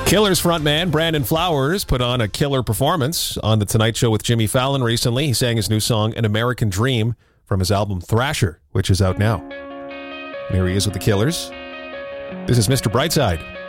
Killers frontman Brandon Flowers put on a killer performance on The Tonight Show with Jimmy Fallon recently. He sang his new song, An American Dream, from his album Thrasher, which is out now. And here he is with the Killers. This is Mr. Brightside.